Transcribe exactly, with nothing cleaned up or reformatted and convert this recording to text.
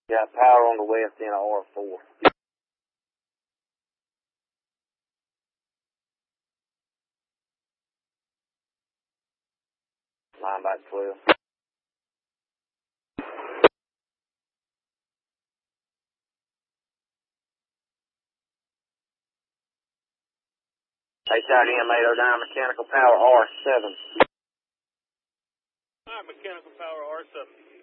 Got power on the west end of R four. Line by twelve. H I D M eight oh nine, mechanical power R seven. Alright, mechanical power R seven.